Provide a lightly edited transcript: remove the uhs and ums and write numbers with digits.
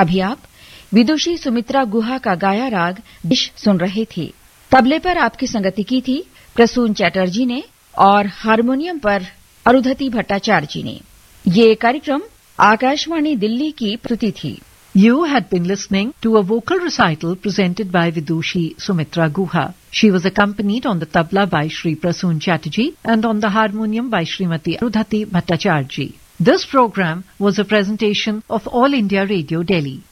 अभी आप विदुषी सुमित्रा गुहा का गाया राग डिश सुन रहे थे। तबले पर आपकी संगति की थी प्रसून चैटर्जी ने और हारमोनियम पर अरुंधति भट्टाचार्य जी ने। ये कार्यक्रम आकाशवाणी दिल्ली की प्रस्तुति थी। You had been listening to a vocal recital presented by Vidushi Sumitra Guha. She was accompanied on the tabla by Shri Prasoon Chatterjee and on the harmonium by Srimati Arundhati Bhattacharjee. This program was a presentation of All India Radio Delhi.